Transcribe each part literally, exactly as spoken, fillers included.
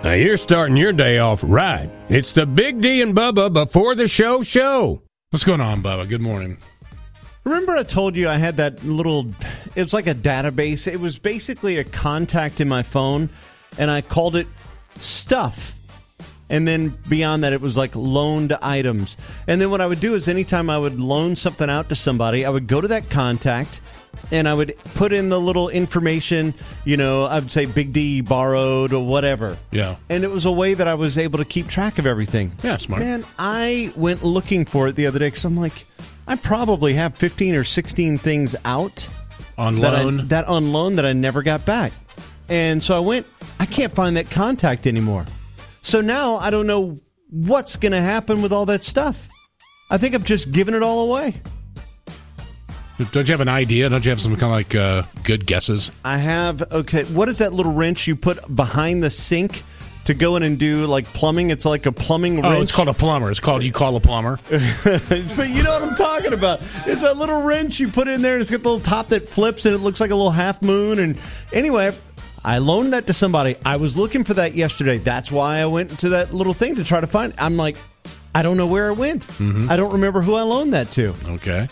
Now you're starting your day off right. It's the Big D and Bubba before the show show. What's going on, Bubba? Good morning. Remember I told you I had that little, it was like a database. It was basically a contact in my phone, and I called it Stuff. And then beyond that, it was like loaned items. And then what I would do is anytime I would loan something out to somebody, I would go to that contact and I would put in the little information, you know, I would say Big D borrowed or whatever. Yeah. And it was a way that I was able to keep track of everything. Yeah, smart. Man, I went looking for it the other day because I'm like, I probably have fifteen or sixteen things out. On that loan? I, that on loan that I never got back. And so I went, I can't find that contact anymore. So now I don't know what's going to happen with all that stuff. I think I've just given it all away. Don't you have an idea? Don't you have some kind of like uh, good guesses? I have. Okay, what is that little wrench you put behind the sink to go in and do like plumbing? It's like a plumbing wrench. Oh, it's called a plumber. It's called You Call a Plumber. But you know what I'm talking about. It's that little wrench you put in there, and it's got the little top that flips, and it looks like a little half moon. And anyway, I loaned that to somebody. I was looking for that yesterday. That's why I went to that little thing to try to find it. I'm like, I don't know where it went. Mm-hmm. I don't remember who I loaned that to. Okay.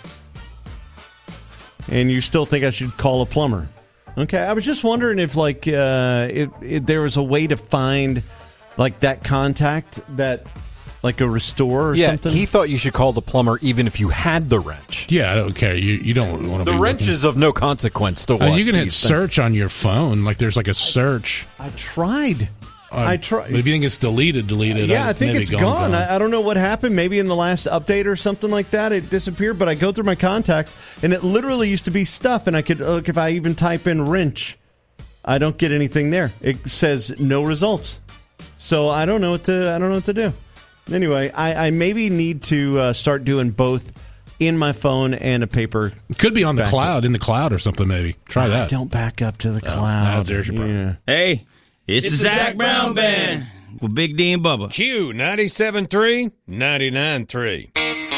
And you still think I should call a plumber. Okay, I was just wondering if, like, uh, if, if there was a way to find, like, that contact that, like, a restore or yeah, something. He thought you should call the plumber even if you had the wrench. Yeah, I don't care. You you don't want to. The be wrench looking. is of no consequence to what? Uh, you can hit these search things. on your phone. Like there's like a search. I tried. Uh, I tried. But if you think it's deleted, deleted. Yeah, I think maybe it's gone. gone. gone. I, I don't know what happened. Maybe in the last update or something like that, it disappeared. But I go through my contacts, and it literally used to be stuff. And I could look if I even type in wrench, I don't get anything there. It says no results. So I don't know what to. I don't know what to do. Anyway, I, I maybe need to uh, start doing both in my phone and a paper. Could be on the backup. cloud, in the cloud or something. Maybe try I that. don't back up to the Oh, cloud. now there's your problem. Yeah. Hey, it's, It's the the Zach, Zach Brown Brown Band with Big D and Bubba. Q ninety-seven point three, ninety-nine point three.